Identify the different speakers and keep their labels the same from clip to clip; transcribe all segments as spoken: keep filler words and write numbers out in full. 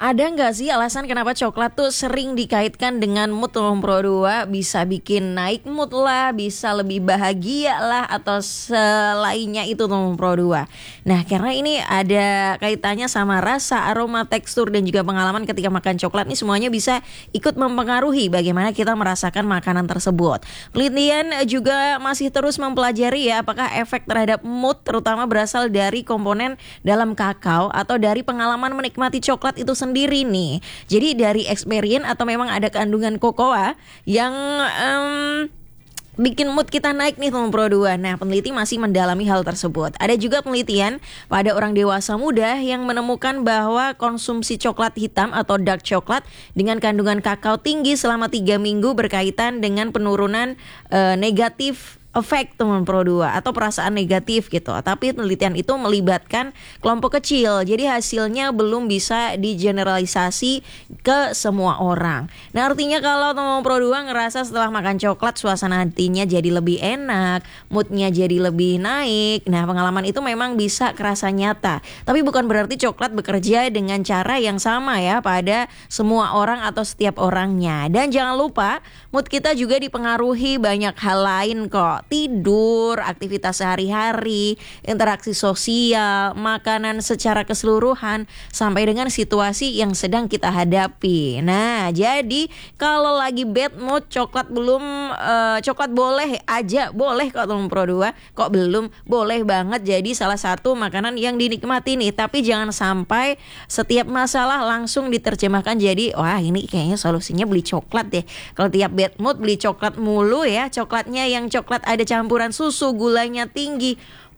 Speaker 1: Ada nggak sih alasan kenapa coklat tuh sering dikaitkan dengan mood nomor Pro dua? Bisa bikin naik mood lah, bisa lebih bahagia lah, atau selainnya itu nomor Pro dua. Nah, karena ini ada kaitannya sama rasa, aroma, tekstur, dan juga pengalaman ketika makan coklat. Ini semuanya bisa ikut mempengaruhi bagaimana kita merasakan makanan tersebut. Penelitian juga masih terus mempelajari ya apakah efek terhadap mood terutama berasal dari komponen dalam kakao atau dari pengalaman menikmati coklat itu sendiri nih. Jadi dari experience atau memang ada kandungan kokoa yang um, bikin mood kita naik nih nomor Pro dua. Nah, peneliti masih mendalami hal tersebut. Ada juga penelitian pada orang dewasa muda yang menemukan bahwa konsumsi coklat hitam atau dark coklat dengan kandungan kakao tinggi selama tiga minggu berkaitan dengan penurunan uh, negatif efek teman Pro dua atau perasaan negatif gitu. Tapi penelitian itu melibatkan kelompok kecil. Jadi hasilnya belum bisa digeneralisasi ke semua orang. Nah, artinya kalau teman Pro dua ngerasa setelah makan coklat suasana hatinya jadi lebih enak, moodnya jadi lebih naik. Nah, pengalaman itu memang bisa kerasa nyata. Tapi bukan berarti coklat bekerja dengan cara yang sama ya pada semua orang atau setiap orangnya. Dan jangan lupa, mood kita juga dipengaruhi banyak hal lain kok. Tidur, aktivitas sehari-hari, interaksi sosial, makanan secara keseluruhan, sampai dengan situasi yang sedang kita hadapi. Nah, jadi kalau lagi bad mood, coklat belum, uh, coklat boleh aja, boleh kok teman Pro dua, kok belum, boleh banget jadi salah satu makanan yang dinikmati nih. Tapi jangan sampai setiap masalah langsung diterjemahkan jadi, wah ini kayaknya solusinya beli coklat deh. Kalau tiap bad mood beli coklat mulu ya, coklatnya yang coklat ada campuran susu, gulanya tinggi.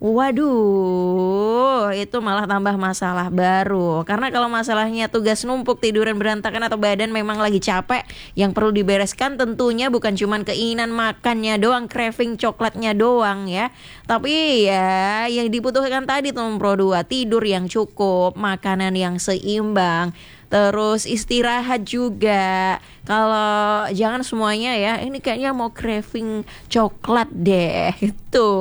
Speaker 1: Waduh, itu malah tambah masalah baru. Karena kalau masalahnya tugas numpuk, tiduran berantakan, atau badan memang lagi capek, yang perlu dibereskan tentunya bukan cuma keinginan makannya doang, craving coklatnya doang ya. Tapi ya yang dibutuhkan tadi tuh Pro dua, tidur yang cukup, makanan yang seimbang, terus istirahat juga. Kalau jangan semuanya ya, ini kayaknya mau craving coklat deh gitu.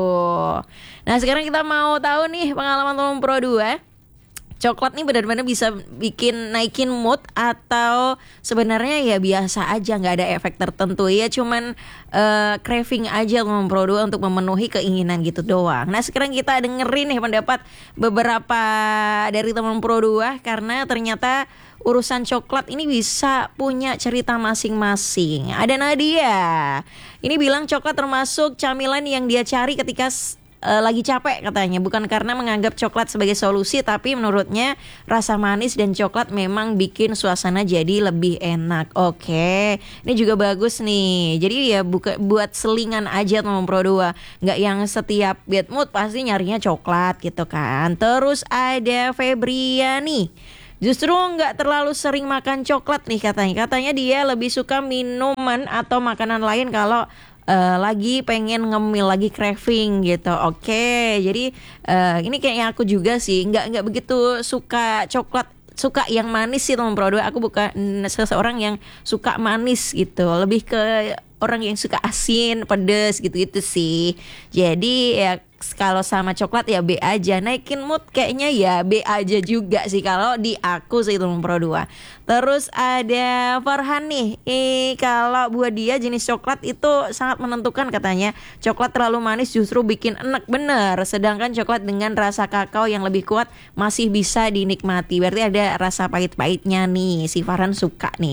Speaker 1: Nah, sekarang kita mau tahu nih pengalaman teman Pro dua. Coklat nih benar-benar bisa bikin naikin mood atau sebenarnya ya biasa aja, nggak ada efek tertentu ya, cuman uh, craving aja teman Pro dua untuk memenuhi keinginan gitu doang. Nah, sekarang kita dengerin nih pendapat beberapa dari teman Pro dua karena ternyata urusan coklat ini bisa punya cerita masing-masing. Ada Nadia, ini bilang coklat termasuk camilan yang dia cari ketika Uh, lagi capek katanya, bukan karena menganggap coklat sebagai solusi, tapi menurutnya rasa manis dan coklat memang bikin suasana jadi lebih enak. Oke, ini juga bagus nih. Jadi ya buka, buat selingan aja teman Pro dua, nggak yang setiap bad mood pasti nyarinya coklat gitu kan. Terus ada Febriani, justru nggak terlalu sering makan coklat nih katanya. Katanya dia lebih suka minuman atau makanan lain kalau Uh, lagi pengen ngemil, lagi craving gitu. Oke, jadi uh, ini kayaknya aku juga sih nggak nggak begitu suka coklat, suka yang manis sih teman Pro dua. Aku bukan seseorang yang suka manis gitu, lebih ke orang yang suka asin, pedes gitu-gitu sih. Jadi ya kalau sama coklat ya B aja. Naikin mood kayaknya ya B aja juga sih kalau di aku sih teman Pro dua. Terus ada Farhan nih, eh, kalau buat dia jenis coklat itu sangat menentukan katanya. Coklat terlalu manis justru bikin enak, bener. Sedangkan coklat dengan rasa kakao yang lebih kuat masih bisa dinikmati. Berarti ada rasa pahit-pahitnya nih, si Farhan suka nih.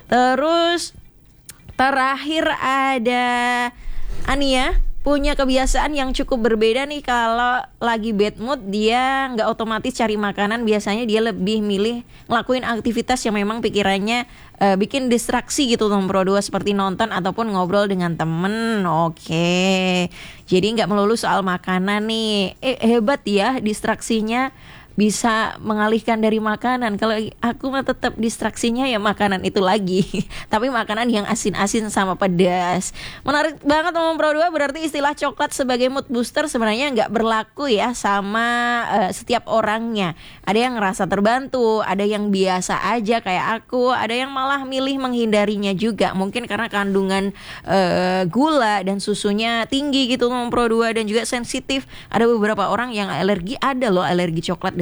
Speaker 1: Terus terakhir ada Ania, punya kebiasaan yang cukup berbeda nih. Kalau lagi bad mood dia nggak otomatis cari makanan, biasanya dia lebih milih ngelakuin aktivitas yang memang pikirannya uh, bikin distraksi gitu teman Pro dua, seperti nonton ataupun ngobrol dengan temen. Oke, jadi nggak melulu soal makanan nih. Eh hebat ya distraksinya, bisa mengalihkan dari makanan. Kalau aku mah tetap distraksinya ya makanan itu lagi. Tapi makanan yang asin-asin sama pedas. Menarik banget teman Pro dua, berarti istilah coklat sebagai mood booster sebenarnya nggak berlaku ya sama uh, setiap orangnya. Ada yang ngerasa terbantu, ada yang biasa aja kayak aku, ada yang malah milih menghindarinya juga. Mungkin karena kandungan uh, gula dan susunya tinggi gitu teman Pro dua, dan juga sensitif. Ada beberapa orang yang alergi, ada loh alergi coklat dan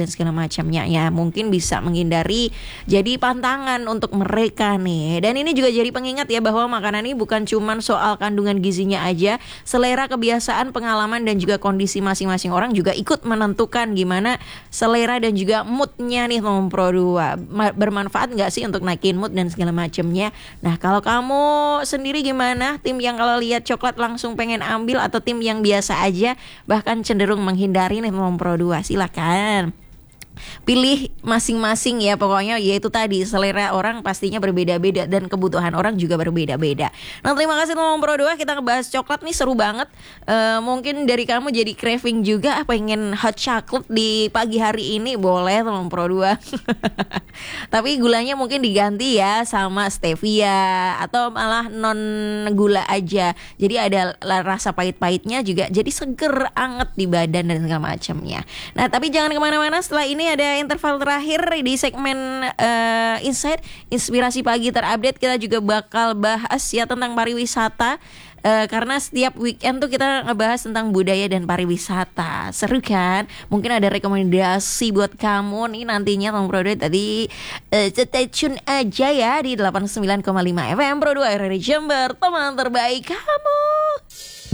Speaker 1: dan segala macamnya ya. Mungkin bisa menghindari jadi pantangan untuk mereka nih. Dan ini juga jadi pengingat ya bahwa makanan ini bukan cuman soal kandungan gizinya aja, selera, kebiasaan, pengalaman dan juga kondisi masing-masing orang juga ikut menentukan gimana selera dan juga moodnya nih teman Pro dua. Bermanfaat nggak sih untuk naikin mood dan segala macamnya. Nah kalau kamu sendiri gimana? Tim yang kalau lihat coklat langsung pengen ambil atau tim yang biasa aja bahkan cenderung menghindari nih teman Pro dua? Silakan pilih masing-masing ya, pokoknya yaitu tadi selera orang pastinya berbeda-beda dan kebutuhan orang juga berbeda-beda. Nah terima kasih teman Pro dua, kita ngebahas coklat nih seru banget. e, Mungkin dari kamu jadi craving juga, ah, pengen hot chocolate di pagi hari ini, boleh teman Pro dua. Tapi gulanya mungkin diganti ya sama stevia atau malah non gula aja. Jadi ada rasa pahit-pahitnya juga, jadi seger, anget di badan dan segala macamnya. Nah tapi jangan kemana-mana, setelah ini ada interval terakhir di segmen uh, Insight Inspirasi Pagi terupdate. Kita juga bakal bahas ya tentang pariwisata, uh, karena setiap weekend tuh kita ngebahas tentang budaya dan pariwisata. Seru kan? Mungkin ada rekomendasi buat kamu nih nantinya Teman Pro dua. Tadi uh, stay tune aja ya di delapan puluh sembilan koma lima F M Pro dua R R I Jember, teman terbaik kamu.